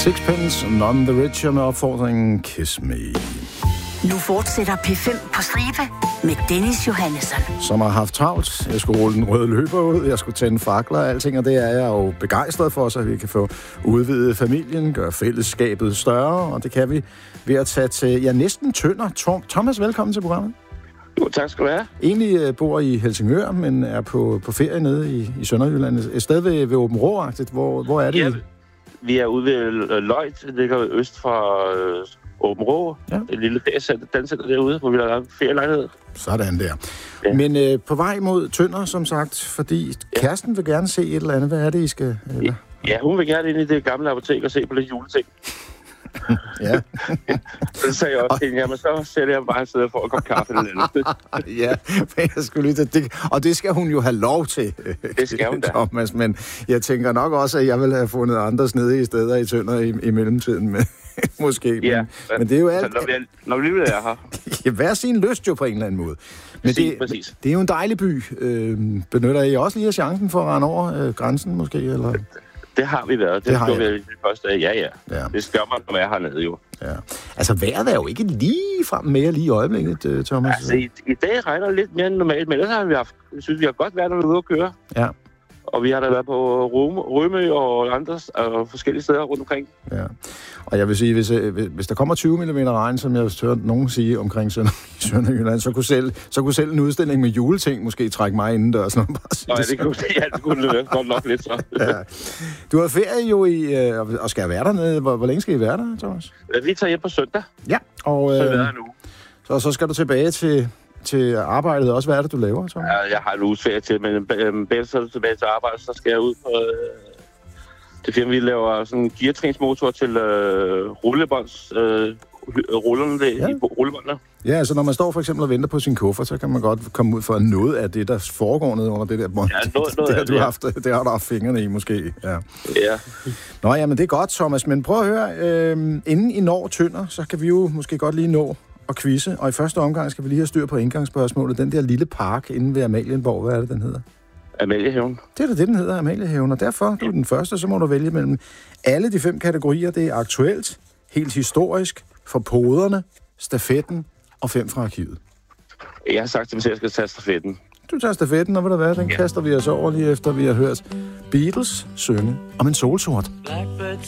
Sixpence, None the Richer med opfordringen Kiss Me. Nu fortsætter P5 på stribe med Dennis Johannesson. Som har haft travlt. Jeg skulle rulle den røde løber ud, jeg skulle tænde fakler og alting, og det er jeg jo begejstret for, så vi kan få udvidet familien, gøre fællesskabet større, og det kan vi ved at tage til, næsten Tønder. Thomas, velkommen til programmet. Jo, tak skal du have. Egentlig bor i Helsingør, men er på ferie nede i Sønderjylland. Et sted ved Åben Rå-agtigt. Hvor er det? Ja, vi er ude ved Løjt, det ligger øst fra Åben Rå. Ja. Et lille danscenter derude, hvor vi har en ferielejlighed. Sådan der. Ja. Men på vej mod Tønder, som sagt, fordi kæresten vil gerne se et eller andet. Hvad er det, I skal... Ja, hun vil gerne ind i det gamle apotek og se på lidt juleting. Ja. Så sagde jeg også til hende, jamen så sætter jeg bare et sted for at komme kaffe eller andet. Ja, men jeg skulle lige det, og det skal hun jo have lov til, det skal hun da. Thomas, men jeg tænker nok også, at jeg vil have fundet andre snedige steder i Tønder i mellemtiden, med, måske. Ja, men det er jo alt... Når vi er her. Ja, hver sin lyst jo på en eller anden måde. Men præcis. Det er jo en dejlig by. Benytter I også lige af chancen for at rende over grænsen, måske? Eller? Det har vi været. Det har vi det første dag. Ja. Det skal man, når jeg er hernede jo. Ja. Altså, vejret er jo ikke lige frem med lige i øjeblikket, Thomas. Altså, i dag regner det lidt mere end normalt, men ellers har vi haft, synes vi har godt været, når vi er ude at køre. Ja. Og vi har da været på Rømø og andre forskellige steder rundt omkring. Ja. Og jeg vil sige, hvis der kommer 20 mm regn, som jeg har hørt nogen sige omkring Sønderjylland, så kunne selv en udstilling med juleting måske trække mig indendørs. Nå ja, det kunne det være godt nok lidt så. Ja. Du har ferie jo og skal være dernede. Hvor længe skal I være der, Thomas? Vi tager hjem på søndag. Ja, og så er nu. Så skal du tilbage til arbejdet også. Hvad er det, du laver, Thomas? Ja, jeg har en uges ferie til, men bedre så tilbage til arbejde, så skal jeg ud på det firma, vi laver sådan en geartræningsmotor til rullebånds, rullerne i rullebåndene. Ja, altså når man står for eksempel og venter på sin kuffert, så kan man godt komme ud for noget af det, der foregår ned under det der bånd. Ja, det har du haft fingrene i, måske. Ja. Nå, jamen det er godt, Thomas, men prøv at høre, inden I når Tønder, så kan vi jo måske godt lige nå og quizze, og i første omgang skal vi lige have styr på indgangsspørgsmålet. Den der lille park inde ved Amalienborg, hvad er det, den hedder? Amaliehaven. Det er da det, den hedder, Amaliehaven, og derfor, du er den første, så må du vælge mellem alle de 5 kategorier. Det er aktuelt, helt historisk, for poderne, stafetten og 5 fra arkivet. Jeg har sagt til mig, at jeg skal tage stafetten. Du tager stafetten, og hvad der være, den kaster vi os over lige efter, vi har hørt Beatles synge om en solsort.